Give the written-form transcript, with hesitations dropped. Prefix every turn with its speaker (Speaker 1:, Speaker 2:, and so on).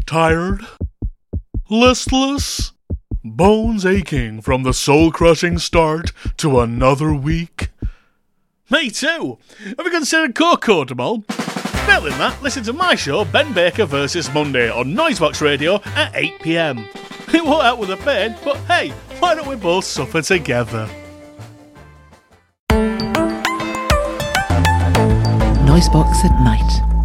Speaker 1: Tired? Listless? Bones aching from the soul-crushing start to another week? Me too! Have you considered Cocodamol? Failing that, listen to my show Ben Baker vs Monday on Noisebox Radio at 8pm. It won't help with the pain, but hey, why don't we both suffer together?
Speaker 2: Noisebox at night.